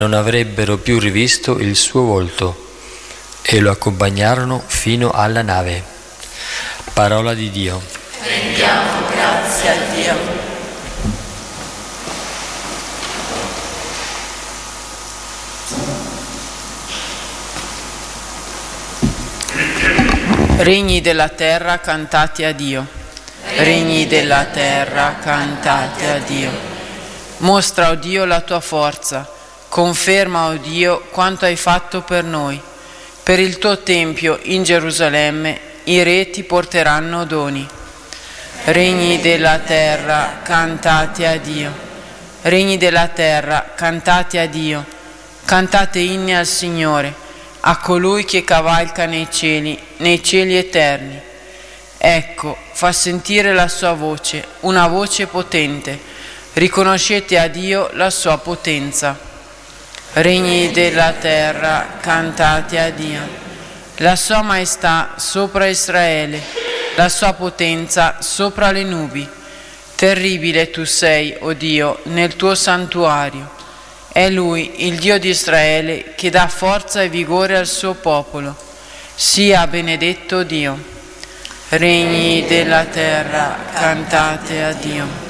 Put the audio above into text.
non avrebbero più rivisto il suo volto e lo accompagnarono fino alla nave. Parola di Dio. Rendiamo grazie a Dio. Regni della terra, cantate a Dio. Regni della terra, cantate a Dio. Mostra, o Dio, la tua forza. Conferma, o Dio, quanto hai fatto per noi. Per il tuo tempio in Gerusalemme i re ti porteranno doni. Regni della terra, cantate a Dio. Regni della terra, cantate a Dio. Cantate inni al Signore, a colui che cavalca nei cieli eterni. Ecco, fa sentire la sua voce, una voce potente. Riconoscete a Dio la sua potenza. Regni della terra, cantate a Dio. La sua maestà sopra Israele, la sua potenza sopra le nubi. Terribile tu sei, o Dio, nel tuo santuario. È Lui, il Dio di Israele, che dà forza e vigore al suo popolo. Sia benedetto Dio. Regni della terra, cantate a Dio.